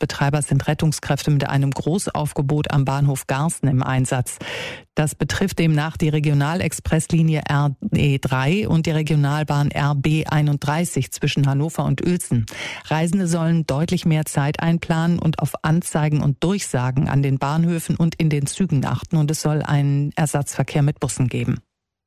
Bahnhofsbetreibers sind Rettungskräfte mit einem Großaufgebot am Bahnhof Garsten im Einsatz. Das betrifft demnach die Regionalexpresslinie RE3 und die Regionalbahn RB31 zwischen Hannover und Uelzen. Reisende sollen deutlich mehr Zeit einplanen und auf Anzeigen und Durchsagen an den Bahnhöfen und in den Zügen achten. Und es soll einen Ersatzverkehr mit Bussen geben.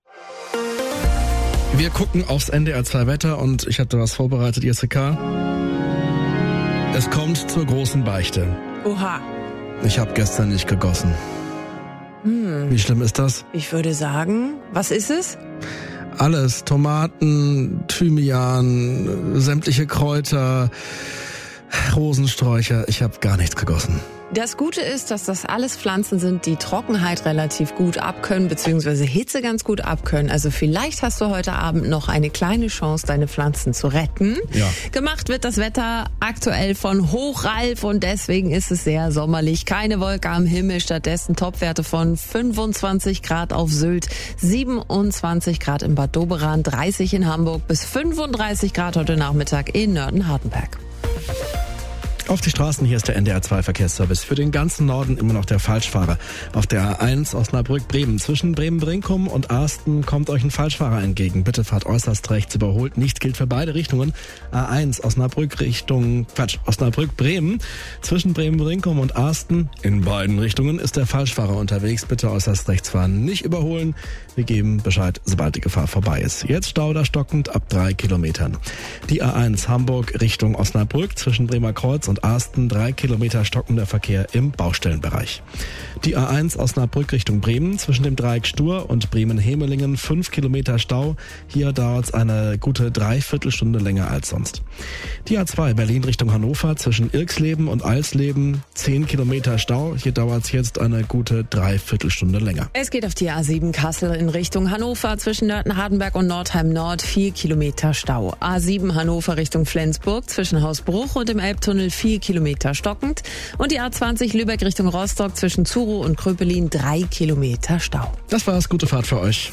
Wir gucken aufs NDR2 Wetter und ich hatte was vorbereitet, Jessica. Es kommt zur großen Beichte. Oha. Ich habe gestern nicht gegossen. Wie schlimm ist das? Ich würde sagen, was ist es? Alles. Tomaten, Thymian, sämtliche Kräuter, Rosensträucher. Ich habe gar nichts gegossen. Das Gute ist, dass das alles Pflanzen sind, die Trockenheit relativ gut abkönnen, beziehungsweise Hitze ganz gut abkönnen. Also vielleicht hast du heute Abend noch eine kleine Chance, deine Pflanzen zu retten. Ja. Gemacht wird das Wetter aktuell von Hochralf und deswegen ist es sehr sommerlich. Keine Wolke am Himmel, stattdessen Topwerte von 25 Grad auf Sylt, 27 Grad in Bad Doberan, 30 in Hamburg bis 35 Grad heute Nachmittag in Nörten-Hardenberg. Auf die Straßen, hier ist der NDR2 Verkehrsservice. Für den ganzen Norden immer noch der Falschfahrer. Auf der A1 Osnabrück-Bremen. Zwischen Bremen-Brinkum und Arsten kommt euch ein Falschfahrer entgegen. Bitte fahrt äußerst rechts, überholt. Nichts gilt für beide Richtungen. A1 Osnabrück-Bremen. Zwischen Bremen-Brinkum und Arsten in beiden Richtungen ist der Falschfahrer unterwegs. Bitte äußerst rechts fahren, nicht überholen. Wir geben Bescheid, sobald die Gefahr vorbei ist. Jetzt Stau oder stockend ab 3 Kilometern. Die A1 Hamburg Richtung Osnabrück zwischen Bremerkreuz und Arsten 3 Kilometer stockender Verkehr im Baustellenbereich. Die A1 Osnabrück Richtung Bremen zwischen dem Dreieck Stur und Bremen-Hemelingen 5 Kilometer Stau. Hier dauert es eine gute Dreiviertelstunde länger als sonst. Die A2 Berlin Richtung Hannover zwischen Irksleben und Alsleben 10 Kilometer Stau. Hier dauert es jetzt eine gute Dreiviertelstunde länger. Es geht auf die A7 Kassel in Richtung Hannover zwischen Nörten-Hardenberg und Nordheim Nord 4 Kilometer Stau. A7 Hannover Richtung Flensburg zwischen Hausbruch und dem Elbtunnel 4 Kilometer stockend. Und die A20 Lübeck Richtung Rostock zwischen Zuro und Kröpelin 3 Kilometer Stau. Das war's, gute Fahrt für euch.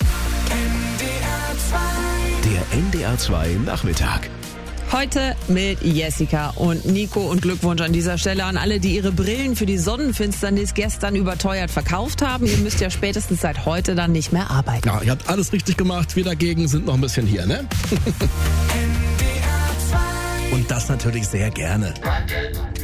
Der NDR2 Nachmittag. Heute mit Jessica und Nico und Glückwunsch an dieser Stelle an alle, die ihre Brillen für die Sonnenfinsternis gestern überteuert verkauft haben. Ihr müsst ja spätestens seit heute dann nicht mehr arbeiten. Ja, ihr habt alles richtig gemacht. Wir dagegen sind noch ein bisschen hier, ne? Und das natürlich sehr gerne.